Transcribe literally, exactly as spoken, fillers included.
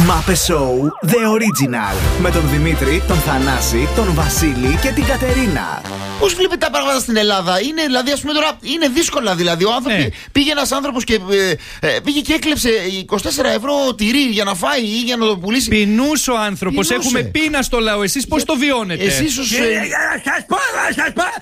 Μάπε Show The Original. Με τον Δημήτρη, τον Θανάση, τον Βασίλη και την Κατερίνα. Πώς βλέπετε τα πράγματα στην Ελλάδα? Είναι, δηλαδή, ας πούμε τώρα, είναι δύσκολα. Δηλαδή, ο άνθρωπος, ναι. πήγε ένας άνθρωπος και ε, ε, πήγε και έκλεψε είκοσι τέσσερα ευρώ τυρί για να φάει ή για να το πουλήσει. Πεινούς ο άνθρωπος. Έχουμε πείνα στο λαό. Εσείς πώς το βιώνετε? Εσείς ως. Σας πω, σας πω.